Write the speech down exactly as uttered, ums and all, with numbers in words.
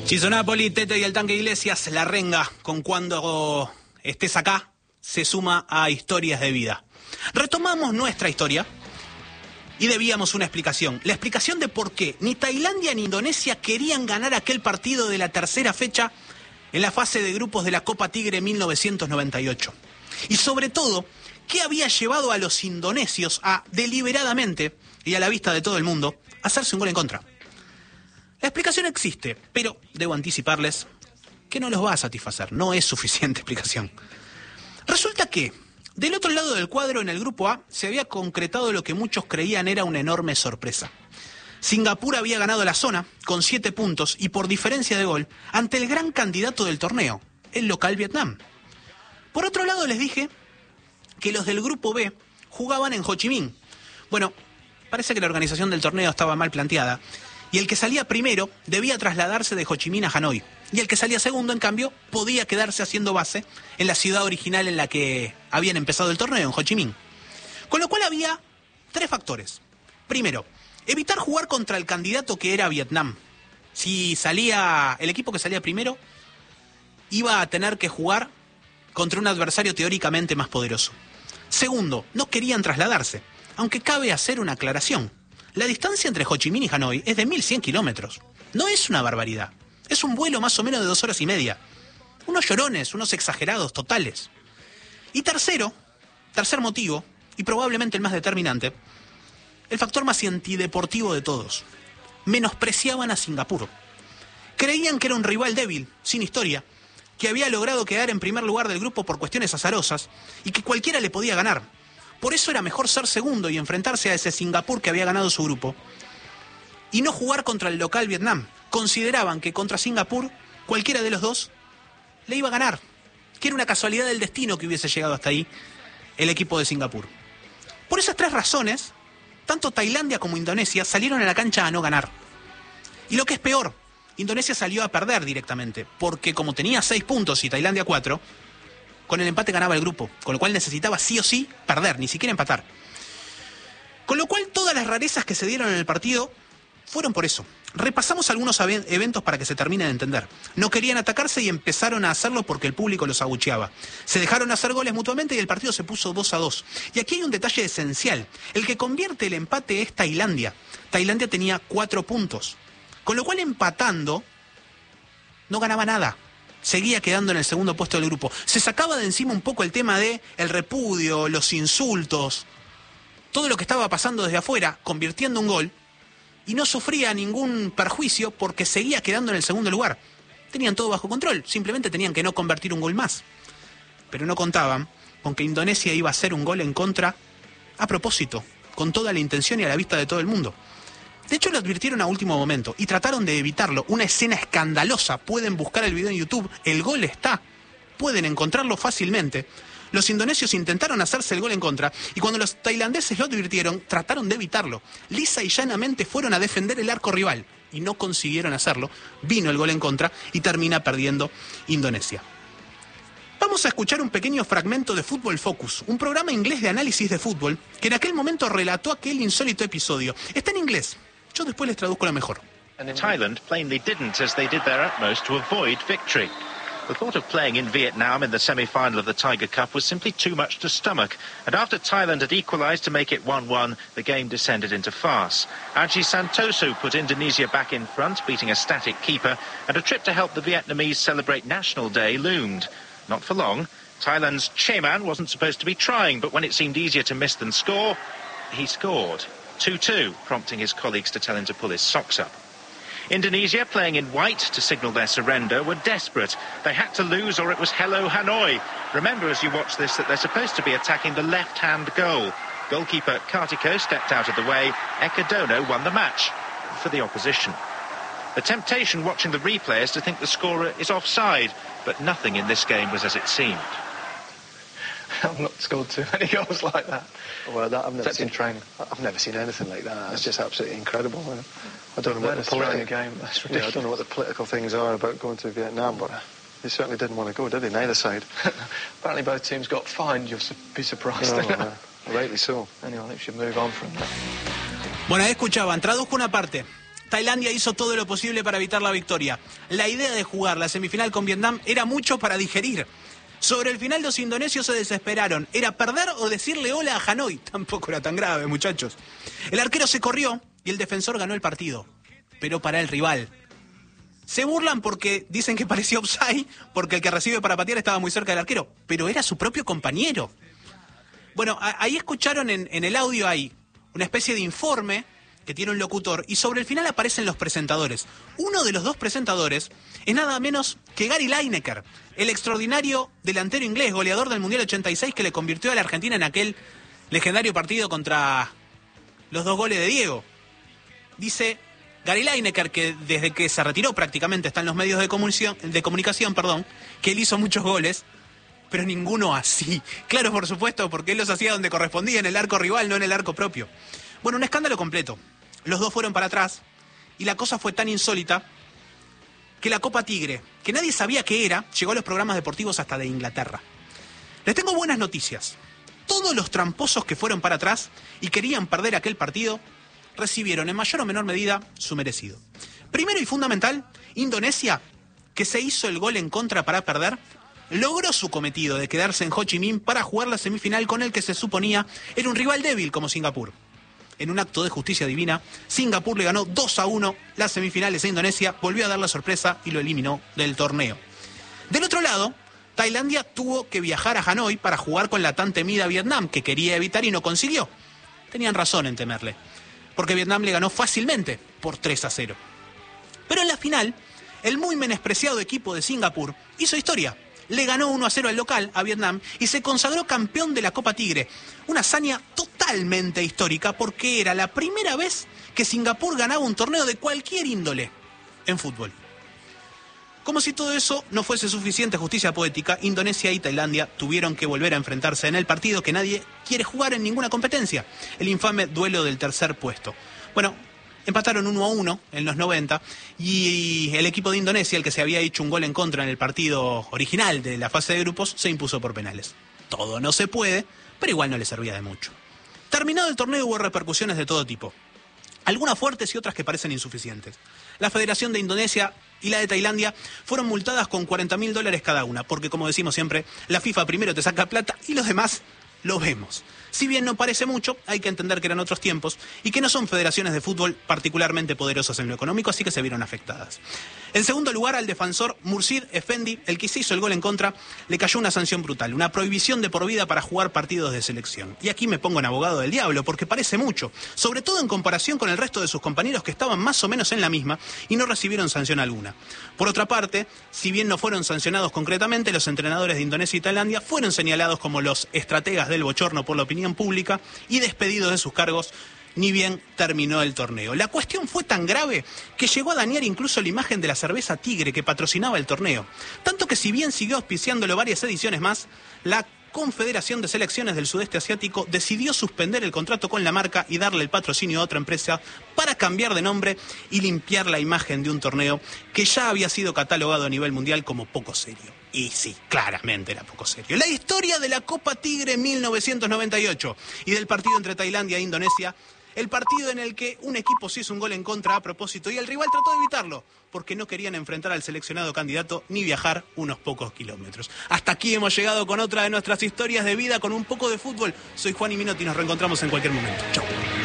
Chizo Napoli, Tete y el Tanque Iglesias, La Renga, con Cuando estés acá, se suma a Historias de Vida. Retomamos nuestra historia y debíamos una explicación. La explicación de por qué ni Tailandia ni Indonesia querían ganar aquel partido de la tercera fecha en la fase de grupos de la Copa Tigre mil novecientos noventa y ocho. Y sobre todo, qué había llevado a los indonesios a, deliberadamente y a la vista de todo el mundo, hacerse un gol en contra. La explicación existe, pero debo anticiparles que no los va a satisfacer. No es suficiente explicación. Resulta que, del otro lado del cuadro, en el grupo A, se había concretado lo que muchos creían era una enorme sorpresa. Singapur había ganado la zona con siete puntos y por diferencia de gol ante el gran candidato del torneo, el local Vietnam. Por otro lado, les dije que los del grupo B jugaban en Ho Chi Minh. Bueno, parece que la organización del torneo estaba mal planteada y el que salía primero debía trasladarse de Ho Chi Minh a Hanoi. Y el que salía segundo, en cambio, podía quedarse haciendo base en la ciudad original en la que habían empezado el torneo, en Ho Chi Minh. Con lo cual había tres factores. Primero, evitar jugar contra el candidato que era Vietnam. Si salía el equipo que salía primero, iba a tener que jugar contra un adversario teóricamente más poderoso. Segundo, no querían trasladarse, aunque cabe hacer una aclaración. La distancia entre Ho Chi Minh y Hanoi es de mil cien kilómetros. No es una barbaridad. Es un vuelo más o menos de dos horas y media. Unos llorones, unos exagerados totales. Y tercero, tercer motivo, y probablemente el más determinante, el factor más antideportivo de todos. Menospreciaban a Singapur. Creían que era un rival débil, sin historia, que había logrado quedar en primer lugar del grupo por cuestiones azarosas y que cualquiera le podía ganar. Por eso era mejor ser segundo y enfrentarse a ese Singapur que había ganado su grupo y no jugar contra el local Vietnam. Consideraban que contra Singapur cualquiera de los dos le iba a ganar, que era una casualidad del destino que hubiese llegado hasta ahí el equipo de Singapur. Por esas tres razones, tanto Tailandia como Indonesia salieron a la cancha a no ganar. Y lo que es peor, Indonesia salió a perder directamente, porque como tenía seis puntos y Tailandia cuatro, con el empate ganaba el grupo, con lo cual necesitaba sí o sí perder, ni siquiera empatar. Con lo cual todas las rarezas que se dieron en el partido fueron por eso. Repasamos algunos eventos para que se termine de entender. No querían atacarse y empezaron a hacerlo porque el público los abucheaba. Se dejaron hacer goles mutuamente y el partido se puso dos a dos. Y aquí hay un detalle esencial. El que convierte el empate es Tailandia. Tailandia tenía cuatro puntos. Con lo cual empatando no ganaba nada. Seguía quedando en el segundo puesto del grupo. Se sacaba de encima un poco el tema de el repudio, los insultos, todo lo que estaba pasando desde afuera, convirtiendo un gol, y no sufría ningún perjuicio porque seguía quedando en el segundo lugar. Tenían todo bajo control, simplemente tenían que no convertir un gol más. Pero no contaban con que Indonesia iba a hacer un gol en contra a propósito, con toda la intención y a la vista de todo el mundo. De hecho, lo advirtieron a último momento y trataron de evitarlo. Una escena escandalosa. Pueden buscar el video en YouTube. El gol está. Pueden encontrarlo fácilmente. Los indonesios intentaron hacerse el gol en contra y cuando los tailandeses lo advirtieron, trataron de evitarlo. Lisa y llanamente fueron a defender el arco rival y no consiguieron hacerlo. Vino el gol en contra y termina perdiendo Indonesia. Vamos a escuchar un pequeño fragmento de Football Focus, un programa inglés de análisis de fútbol que en aquel momento relató aquel insólito episodio. Está en inglés. Yo después les traduzco lo mejor. Thailand plainly didn't, as they did their utmost to avoid victory. The thought of playing in Vietnam in the semi-final of the Tiger Cup was simply too much to stomach, and after Thailand had equalised to make it one one, the game descended into farce. Aji Santoso put Indonesia back in front, beating a static keeper, and a trip to help the Vietnamese celebrate National Day loomed. Not for long. Thailand's chairman wasn't supposed to be trying, but when it seemed easier to miss than score, he scored. two two, prompting his colleagues to tell him to pull his socks up. Indonesia, playing in white to signal their surrender, were desperate. They had to lose or it was hello Hanoi. Remember as you watch this that they're supposed to be attacking the left-hand goal. Goalkeeper Kartiko stepped out of the way. Ekadono won the match for the opposition. The temptation watching the replay is to think the scorer is offside, but nothing in this game was as it seemed. I've not scored too many goals like that. Well, that I've never Except seen in training. I've never seen anything like that. It's just absolutely incredible. I don't know what the political political game. That's yeah, I ridiculous. don't know what the political things are about going to Vietnam, but they certainly didn't want to go, did they? Neither side. Apparently both teams got fined. You'll su- be surprised. No, uh, rightly so. Anyway, I think we should move on from that. Bueno, ahí escuchaban, traduzco una parte. Tailandia hizo todo lo posible para evitar la victoria. La idea de jugar la semifinal con Vietnam era mucho para digerir. Sobre el final los indonesios se desesperaron. ¿Era perder o decirle hola a Hanoi? Tampoco era tan grave, muchachos. El arquero se corrió y el defensor ganó el partido. Pero para el rival. Se burlan porque dicen que parecía offside, porque el que recibe para patear estaba muy cerca del arquero. Pero era su propio compañero. Bueno, ahí escucharon en, en el audio hay una especie de informe que tiene un locutor, y sobre el final aparecen los presentadores. Uno de los dos presentadores es nada menos que Gary Lineker, el extraordinario delantero inglés, goleador del Mundial ochenta y seis, que le convirtió a la Argentina en aquel legendario partido contra los dos goles de Diego. Dice Gary Lineker, que desde que se retiró prácticamente está en los medios de comunicación, de comunicación, perdón, que él hizo muchos goles, pero ninguno así. Claro, por supuesto, porque él los hacía donde correspondía, en el arco rival, no en el arco propio. Bueno, un escándalo completo. Los dos fueron para atrás y la cosa fue tan insólita que la Copa Tigre, que nadie sabía qué era, llegó a los programas deportivos hasta de Inglaterra. Les tengo buenas noticias. Todos los tramposos que fueron para atrás y querían perder aquel partido recibieron en mayor o menor medida su merecido. Primero y fundamental, Indonesia, que se hizo el gol en contra para perder, logró su cometido de quedarse en Ho Chi Minh para jugar la semifinal con el que se suponía era un rival débil como Singapur. En un acto de justicia divina, Singapur le ganó dos a uno las semifinales a Indonesia, volvió a dar la sorpresa y lo eliminó del torneo. Del otro lado, Tailandia tuvo que viajar a Hanoi para jugar con la tan temida Vietnam, que quería evitar y no consiguió. Tenían razón en temerle, porque Vietnam le ganó fácilmente por tres a cero. Pero en la final, el muy menospreciado equipo de Singapur hizo historia. Le ganó uno a cero al local, a Vietnam, y se consagró campeón de la Copa Tigre. Una hazaña totalmente histórica porque era la primera vez que Singapur ganaba un torneo de cualquier índole en fútbol. Como si todo eso no fuese suficiente justicia poética, Indonesia y Tailandia tuvieron que volver a enfrentarse en el partido que nadie quiere jugar en ninguna competencia, el infame duelo del tercer puesto. Bueno, empataron uno a uno en los noventa y el equipo de Indonesia, el que se había hecho un gol en contra en el partido original de la fase de grupos, se impuso por penales. Todo no se puede, pero igual no le servía de mucho. Terminado el torneo hubo repercusiones de todo tipo. Algunas fuertes y otras que parecen insuficientes. La Federación de Indonesia y la de Tailandia fueron multadas con cuarenta mil dólares cada una, porque como decimos siempre, la FIFA primero te saca plata y los demás lo vemos. Si bien no parece mucho, hay que entender que eran otros tiempos y que no son federaciones de fútbol particularmente poderosas en lo económico, así que se vieron afectadas. En segundo lugar, al defensor Mursid Effendi, el que se hizo el gol en contra, le cayó una sanción brutal, una prohibición de por vida para jugar partidos de selección. Y aquí me pongo en abogado del diablo, porque parece mucho, sobre todo en comparación con el resto de sus compañeros que estaban más o menos en la misma y no recibieron sanción alguna. Por otra parte, si bien no fueron sancionados concretamente, los entrenadores de Indonesia y Tailandia fueron señalados como los estrategas del bochorno por la opinión pública y despedidos de sus cargos ni bien terminó el torneo. La cuestión fue tan grave que llegó a dañar incluso la imagen de la cerveza Tigre que patrocinaba el torneo. Tanto que si bien siguió auspiciándolo varias ediciones más, la Confederación de Selecciones del Sudeste Asiático decidió suspender el contrato con la marca y darle el patrocinio a otra empresa para cambiar de nombre y limpiar la imagen de un torneo que ya había sido catalogado a nivel mundial como poco serio. Y sí, claramente era poco serio. La historia de la Copa Tigre mil novecientos noventa y ocho y del partido entre Tailandia e Indonesia, el partido en el que un equipo se hizo un gol en contra a propósito y el rival trató de evitarlo porque no querían enfrentar al seleccionado candidato ni viajar unos pocos kilómetros. Hasta aquí hemos llegado con otra de nuestras historias de vida con un poco de fútbol. Soy Juan y Minotti, nos reencontramos en cualquier momento. Chau.